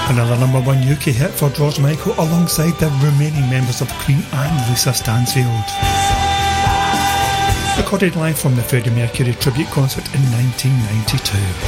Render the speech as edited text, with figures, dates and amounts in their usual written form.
Another number one UK hit for George Michael alongside the remaining members of Queen and Lisa Stansfield. Recorded live from the Freddie Mercury tribute concert in 1992.